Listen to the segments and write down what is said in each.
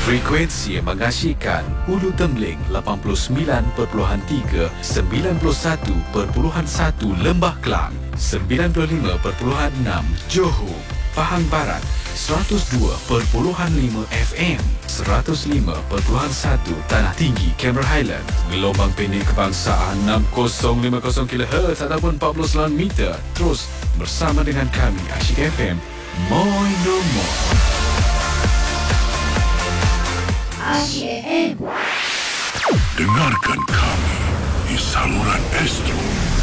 Frekuensi yang mengasyikkan Ulu Tembeling 89.3, 91.1 Lembah Kelang, 95.6 Johor, Pahang Barat, 102.5 FM, 105.1 Tanah Tinggi, Cameron Highland, gelombang pendek kebangsaan 6050 kHz ataupun 49 meter. Terus bersama dengan kami Asyik FM, Moi No More. Asyik FM. Dengarkan kami di saluran Astro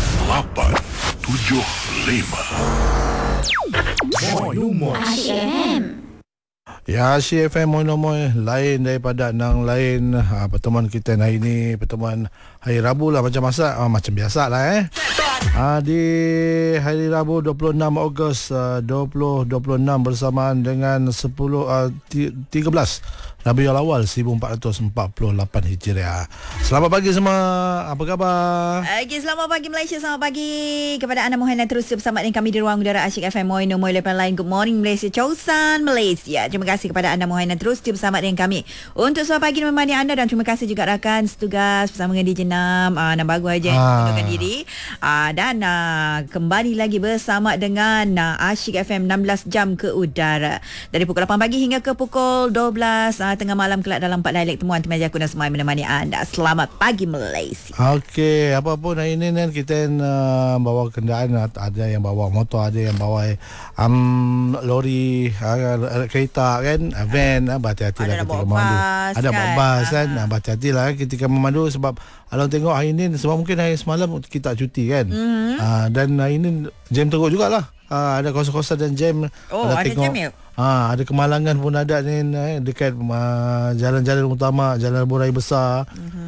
875. Moi No More. Asyik FM. Ya, Asyik FM Mono-Moy lain daripada nang lain. Pertemuan kita hari ini pertemuan hari Rabu lah, macam macam biasa lah di hari Rabu 26 Ogos 2026 bersamaan dengan 13 Rabiul Awal 1448 Hijriah. Selamat pagi semua. Apa khabar? Selamat pagi Malaysia, selamat pagi kepada anda mohon terus bersama dengan kami di ruang udara Asyik FM Moi No Moi lepas lain. Good morning Malaysia, Chausan Malaysia. Terima kasih kepada anda mohon terus bersama dengan kami untuk selamat pagi menemani anda, dan terima kasih juga rakan setugas bersama dengan DJ Nam dan baru aja mengundurkan diri dan kembali lagi bersama dengan Asyik FM 16 jam ke udara dari pukul 8 pagi hingga ke pukul 12 tengah malam kelak dalam 4 dialek temuan Tim Aja Kuna semua menemani anda. Selamat pagi Malaysia. Okey, apapun hari ini kan kita bawa kenderaan, ada yang bawa motor, ada yang bawa lori, kereta kan, van, berhati-hatilah ketika memandu. Ada bawa bas kan, berhati-hatilah ketika memandu sebab kalau tengok hari ini, sebab mungkin hari semalam kita cuti kan. Dan hari ini jam teruk jugalah. Ada kawasan-kawasan dan jam. Ada tengok, jam ya? ada kemalangan pun ada ni dekat jalan-jalan utama, jalan lebuh raya besar.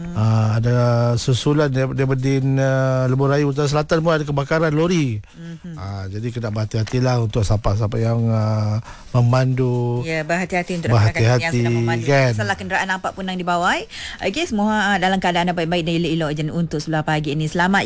Ada susulan daripada lebuh raya utara selatan pun ada kebakaran lori. Jadi kena berhati-hatilah untuk siapa-siapa yang memandu. Ya, berhati-hati untuk rakan-rakan yang sedang memandu kan? Salah kenderaan apa pun yang dibawa. Okey, semua dalam keadaan baik-baik dan elok-elok je untuk sebelah pagi ini. Selamat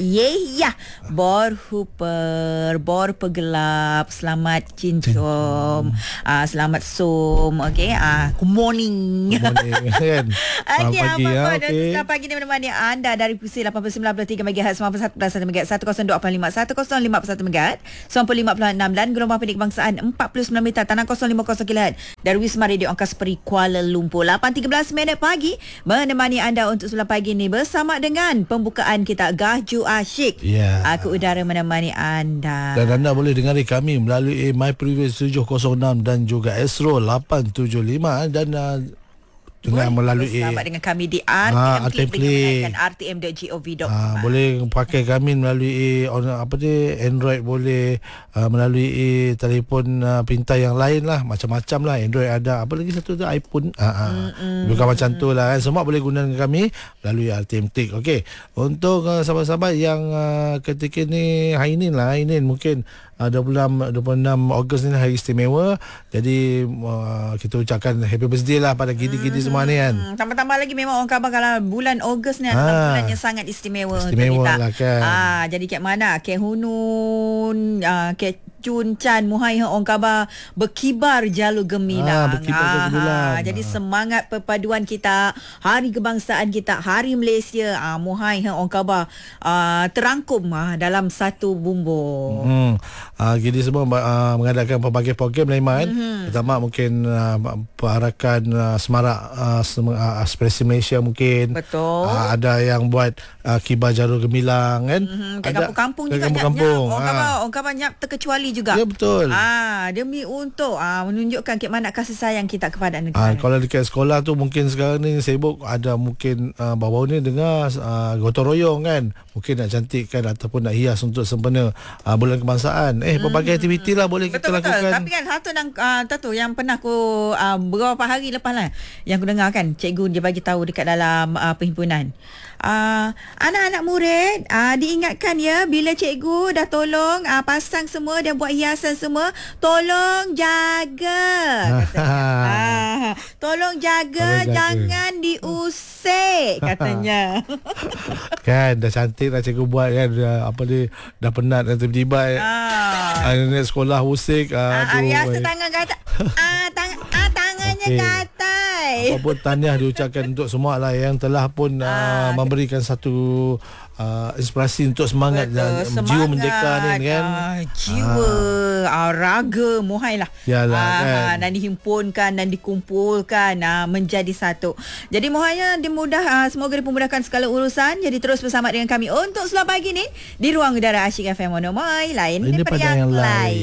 bor huper, bor pegelap, selamat cincom, selamat som. Okey, good morning. Good morning kan. Okey, pagi dan selamat pagi ni menemani anda dari Pusat 89.3 MHz, 91.1 MHz, 102.5 MHz, 95.6 dan gelombang pendek kebangsaan 49 meter tanah 050 kHz dari Wisma Radio Angkasa Peri Kuala Lumpur. 8.13 minit pagi menemani anda untuk sebelah pagi ni bersama dengan pembukaan kita Gahju Asyik. Ke udara menemani anda. Dan anda boleh dengari kami melalui My Previous 706 dan juga Astro 875 dan dengan melalui bersama dengan kami di RTM Click dengan menggunakan rtm.gov.my. Boleh pakai kami melalui Android, boleh melalui telefon pintar yang lain lah, macam-macam lah. Android ada, apa lagi satu tu, iPhone. Bukan macam tu lah kan. Semua boleh gunakan kami melalui RTM Click. Okey, untuk sahabat-sahabat yang ketika ni hari ni mungkin 26 Ogos ni hari istimewa. Jadi kita ucapkan happy birthday lah pada gidi-gidi semua ni kan. Tambah-tambah lagi memang orang khabar kalau bulan Ogos ni adalah bulan yang sangat istimewa untuk kita. Lah kan. Jadi kat mana? Ke Hunun, ke Chun Chan Muhai orang khabar berkibar jalur gemilang. Jadi semangat perpaduan kita, hari kebangsaan kita, hari Malaysia, Muhai orang khabar terangkum dalam satu bumbung. Jadi semua mengadakan pelbagai program lain kan. Pertama mungkin perharakan semarak aspirasi Malaysia mungkin. Betul. Ada yang buat kibar jalur gemilang kan. Kat kampung-kampung juga kampung. Orang khabar nyap terkecuali juga. Ya betul. Demi untuk menunjukkan ke mana kasih sayang kita kepada negara. Kalau dekat sekolah tu mungkin sekarang ni sibuk, ada mungkin baru-baru ni dengar gotong royong kan. Mungkin nak cantikkan ataupun nak hias untuk sempena bulan kebangsaan. Pelbagai aktiviti lah boleh kita lakukan. Betul. Tapi kan satu yang pernah aku beberapa hari lepas lah yang aku dengar kan, cikgu dia bagi tahu dekat dalam perhimpunan. Anak-anak murid diingatkan ya, bila cikgu dah tolong pasang semua dan buat hiasan semua, tolong jaga katanya. Tolong jaga, jangan diusik katanya. Kan dah cantik dah cikgu buat kan, dah penat dan tiba-tiba sekolah usik. Biasa tangan kata tangannya ke atas. Mohai. Apa pun tahniah diucapkan untuk semua lah yang telah pun memberikan satu inspirasi untuk semangat dan jiwa merdeka ni kan. Jiwa raga Mohai lah. Yalah, kan. Dan dihimpunkan dan dikumpulkan menjadi satu. Jadi Mohainya semoga dipermudahkan segala urusan. Jadi terus bersama dengan kami untuk Selamat Pagi ni di Ruang Udara Asyik FM Mohai lain Ini daripada pada yang lain.